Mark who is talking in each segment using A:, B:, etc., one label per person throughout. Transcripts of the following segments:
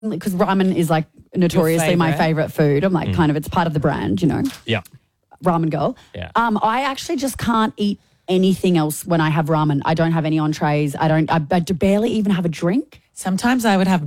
A: because ramen is like notoriously my favorite food. I'm like kind of, it's part of the brand, you know.
B: Yeah.
A: Ramen girl.
B: Yeah.
A: I actually just can't eat anything else when I have ramen. I don't have any entrees. I barely even have a drink.
C: Sometimes I would have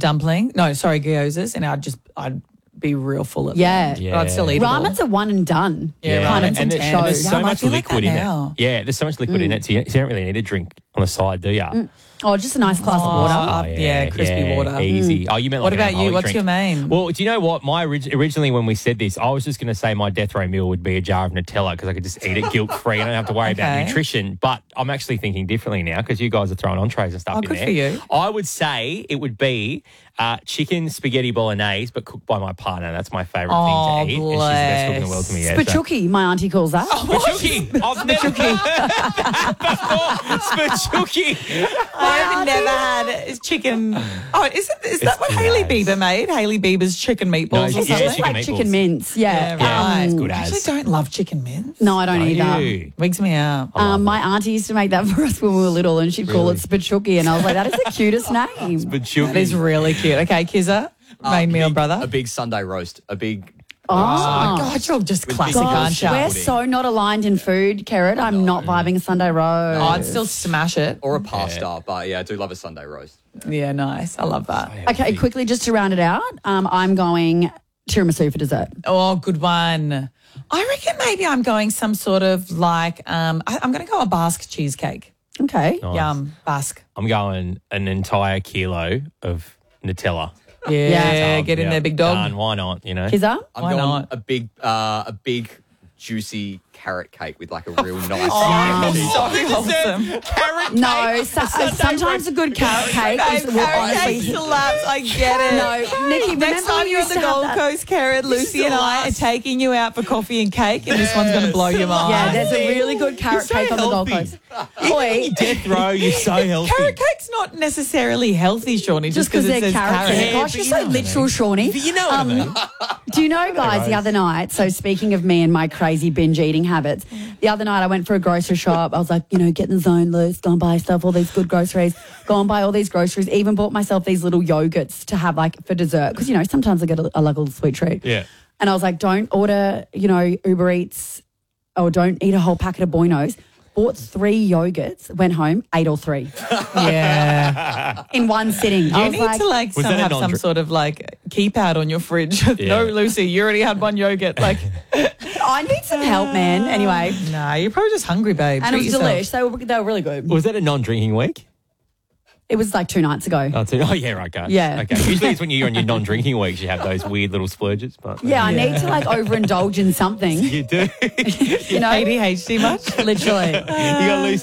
C: gyozas, and I'd be real full of
A: Yeah.
C: them. But I'd still eat
A: Ramen's a one and done.
C: Yeah,
A: kind of
B: and there's so much liquid in
C: now.
B: it. Yeah, there's so much liquid in it, so you don't really need a drink on the side, do you?
A: Oh, just a nice glass of water.
C: Crispy water.
B: Easy. Oh, you meant like
C: What about you? What's your main?
B: Well, do you know what? Originally when we said this, I was just going to say my death row meal would be a jar of Nutella because I could just eat it guilt-free. I don't have to worry about nutrition. But I'm actually thinking differently now because you guys are throwing entrees and stuff in
C: good
B: there.
C: for you.
B: I would say it would be chicken spaghetti bolognese, but cooked by my partner. That's my favourite thing to eat. And she's the best cook in the world to me. Yeah,
A: Spachooki, my auntie calls that.
B: Spachooki. I've never heard before. Spachooki.
C: I've never had chicken. Oh, is that what Hailey Bieber made? Hailey Bieber's chicken meatballs or something?
A: It's like chicken mince. Yeah.
C: right.
B: It's good
C: I actually don't love chicken mince.
A: No, I don't either.
C: Wigs me out.
A: My auntie used to make that for us when we were little, and she'd call it spachooki, and I was like, that is the cutest name.
B: Spachooki.
C: That is really cute. Okay, Kizza, main meal, brother.
D: A big Sunday roast. A big...
A: Oh,
C: God, you're just classic, aren't you?
A: we're so not aligned in food, Kerrod. I'm not vibing a Sunday roast.
C: Oh, I'd still smash it.
D: Or a pasta, but yeah, I do love a Sunday roast.
C: Yeah, nice. I love that.
A: Okay, quickly, just to round it out, I'm going tiramisu for dessert.
C: Oh, good one. I reckon maybe I'm going some sort of like, I'm going to go a Basque cheesecake.
A: Okay.
B: Nice.
C: Yum, Basque.
B: I'm going an entire kilo of Nutella.
C: Yeah, get in there, big dog.
B: Done. Why not? You know.
A: Kizza?
D: I'm
C: Why
D: going
C: not?
D: a big juicy carrot cake with like a real nice...
C: Sorry, wholesome.
B: Carrot
A: No, sometimes a good carrot cake is
C: Carrot cake slaps, I get it.
A: No, Nikki,
C: Next time you're on the Gold Coast, Carrot, Lucy and I are taking you out for coffee and cake, and this one's going to blow your mind.
A: Yeah, there's a really good carrot cake on the Gold Coast. Oi,
B: Death row, you're so healthy.
C: Carrot cake's not necessarily healthy, Shawnee, just because it
A: they're
C: says
A: carrot.
C: carrot.
A: Gosh, you're so literal, Shawnee.
B: You know what I mean.
A: Do you know, guys, the other night, so speaking of me and my crazy binge eating habits, the other night I went for a grocery shop. I was like, get in the zone, loose, go and buy stuff, all these good groceries, go and buy all these groceries, even bought myself these little yogurts to have like for dessert because, sometimes I get a little sweet treat.
B: Yeah.
A: And I was like, don't order, Uber Eats or don't eat a whole packet of Buonos. Bought 3 yogurts, went home, ate all 3
C: Yeah.
A: in one sitting. I
C: You
A: was
C: need
A: like,
C: to
B: Was that a
C: have some
B: non-drink?
C: sort of like keep out on your fridge.
B: Yeah.
C: No, Lucy, you already had one yogurt. Like,
A: I need some help, man. Anyway.
C: nah, you're probably just hungry, babe.
A: And it
C: Treat
A: was
C: yourself.
A: delish. They were really good.
B: Was that a non-drinking week?
A: It was like 2 nights ago.
B: Oh, yeah, right, okay.
A: Yeah.
B: Okay. Usually it's when you're on your non-drinking weeks you have those weird little splurges. But
A: Yeah, I need to like overindulge in something.
B: You do.
A: You know,
C: ADHD much?
A: literally.
B: You got Lucy